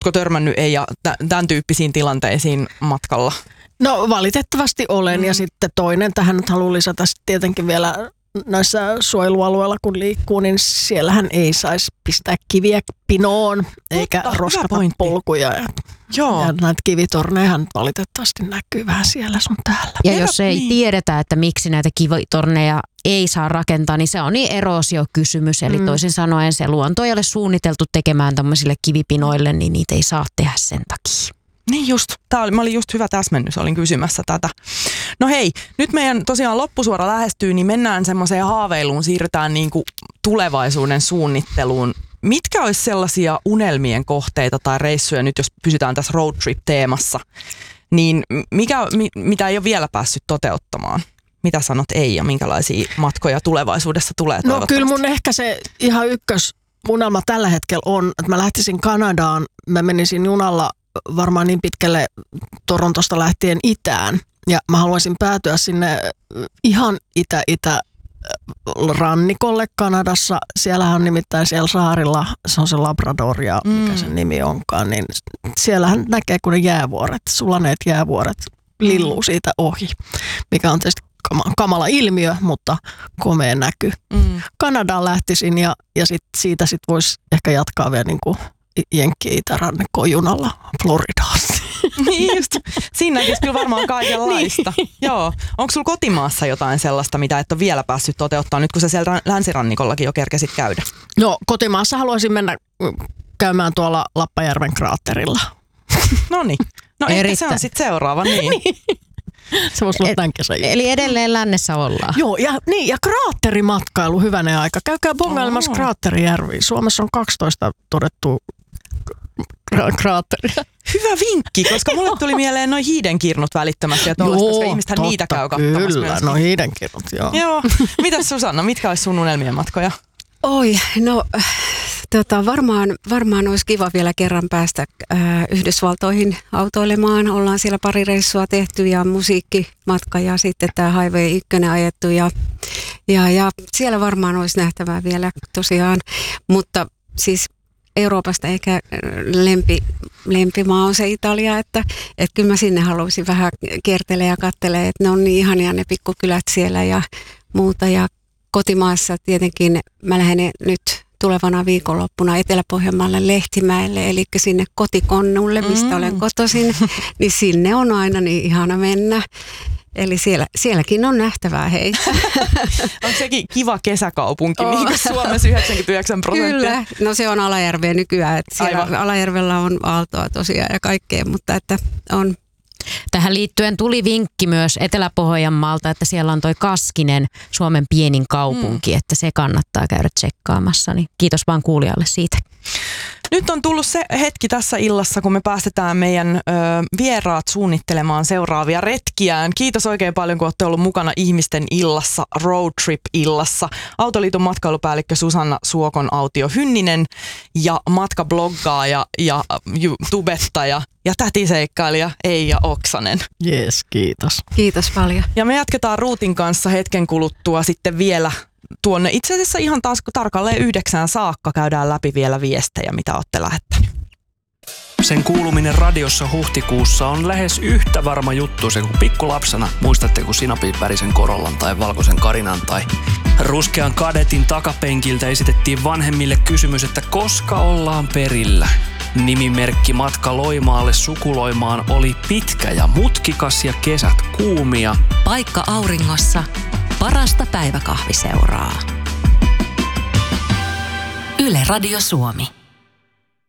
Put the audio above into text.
Oletko törmännyt Eija tämän tyyppisiin tilanteisiin matkalla? No valitettavasti olen ja sitten toinen tähän nyt haluan lisätä tietenkin vielä näissä suojelualueilla kun liikkuu, niin siellähän ei saisi pistää kiviä pinoon eikä roskata polkuja. Joo. Ja näitä kivitornejahan valitettavasti näkyy vähän siellä sun täällä. Ja jos ei tiedetä, että miksi näitä kivitorneja ei saa rakentaa, niin se on niin eroosiokysymys. Eli toisin sanoen se luonto ei ole suunniteltu tekemään tämmöisille kivipinoille, niin niitä ei saa tehdä sen takia. Niin just. Mä olin just hyvä täsmennys, olin kysymässä tätä. No hei, nyt meidän tosiaan loppusuora lähestyy, niin mennään semmoiseen haaveiluun, siirrytään niin kuin tulevaisuuden suunnitteluun. Mitkä olisi sellaisia unelmien kohteita tai reissuja nyt, jos pysytään tässä road trip-teemassa, niin mitä ei ole vielä päässyt toteuttamaan? Mitä sanot Eija, minkälaisia matkoja tulevaisuudessa tulee toivottavasti? No kyllä mun ehkä se ihan ykkösunelma tällä hetkellä on, että mä lähtisin Kanadaan, mä menisin junalla varmaan niin pitkälle Torontosta lähtien itään. Ja mä haluaisin päätyä sinne ihan rannikolle Kanadassa. Siellähän on nimittäin siellä saarilla, se on se Labrador ja mikä sen nimi onkaan, niin siellähän näkee kun ne jäävuoret, sulaneet jäävuoret lilluu siitä ohi, mikä on tietysti kamala ilmiö, mutta komea näky. Kanadaan lähtisin ja siitä voisi ehkä jatkaa vielä niin kuin Jenkki-itärannikkoon junalla Floridaan. Niin just. Siinä näkisi kyllä varmaan kaikenlaista. Niin. Joo. Onko sulla kotimaassa jotain sellaista, mitä et ole vielä päässyt toteuttaa, nyt kun sä siellä länsirannikollakin jo kerkesit käydä? No kotimaassa haluaisin mennä käymään tuolla Lappajärven kraatterilla. Noniin. No ehkä se on sitten seuraava. Niin. Se voisi olla tämän kesän. Eli edelleen lännessä ollaan. Joo, ja kraatterimatkailu hyvänä aika. Käykää bongailemassa kraatterijärviä. Suomessa on 12 todettu kraatteria. Hyvä vinkki, koska mulle tuli mieleen noin hiidenkirnut välittömästi, ja koska ihmistähän niitä käy katsomassa kyllä, no hiidenkirnut, joo. Joo. Mitäs Susanna, mitkä olisi sun unelmien matkoja? Oi, no varmaan olisi kiva vielä kerran päästä Yhdysvaltoihin autoilemaan. Ollaan siellä pari reissua tehty ja musiikkimatka ja sitten tämä Highway 1 ajettu ja siellä varmaan olisi nähtävää vielä tosiaan, mutta siis Euroopasta ehkä lempimaa on se Italia, että kyllä mä sinne haluaisin vähän kiertele ja katsele, että ne on niin ihania ne pikkukylät siellä ja muuta ja kotimaassa tietenkin mä lähden nyt tulevana viikonloppuna Etelä-Pohjanmaalle Lehtimäelle, eli sinne kotikonnulle, mistä olen kotoisin, niin sinne on aina niin ihana mennä. Eli sielläkin on nähtävää heitä. Onko sekin kiva kesäkaupunki, niin kuin Suomessa 99%? Kyllä, no se on Alajärveä nykyään, että siellä Alajärvellä on aaltoa tosiaan ja kaikkea, mutta että on. Tähän liittyen tuli vinkki myös Etelä-Pohjanmaalta, että siellä on toi Kaskinen, Suomen pienin kaupunki, että se kannattaa käydä tsekkaamassa. Niin kiitos vaan kuulijalle siitä. Nyt on tullut se hetki tässä illassa, kun me päästetään meidän vieraat suunnittelemaan seuraavia retkiään. Kiitos oikein paljon, kun olette ollut mukana Ihmisten illassa, Road Trip-illassa. Autoliiton matkailupäällikkö Susanna Suokon-Autio-Hynninen ja matkabloggaaja ja tubettaja ja tätiseikkailija Eija Oksanen. Jees, kiitos. Kiitos paljon. Ja me jatketaan Ruutin kanssa hetken kuluttua sitten vielä tuonne itse asiassa ihan taas tarkalleen 9 saakka käydään läpi vielä viestejä, mitä olette lähettänyt. Sen kuuluminen radiossa huhtikuussa on lähes yhtä varma juttu se kuin pikkulapsena. Muistatteko sinapin värisen Corollan tai valkoisen Karinan tai ruskean Kadetin takapenkiltä esitettiin vanhemmille kysymys, että koska ollaan perillä. Nimimerkki matka Loimaalle sukuloimaan oli pitkä ja mutkikas ja kesät kuumia. Paikka auringossa, parasta päiväkahviseuraa. Yle Radio Suomi.